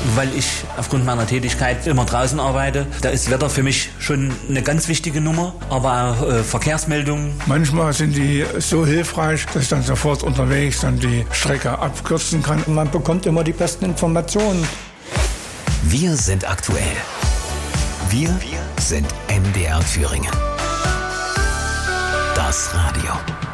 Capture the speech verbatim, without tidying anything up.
weil ich aufgrund meiner Tätigkeit immer draußen arbeite. Da ist Wetter für mich schon eine ganz wichtige Nummer, aber auch äh, Verkehrsmeldungen. Manchmal sind die so hilfreich, dass ich dann sofort unterwegs dann die Strecke abkürzen kann. Und man bekommt immer die besten Informationen. Wir sind aktuell. Wir sind M D R Thüringen. Das Radio.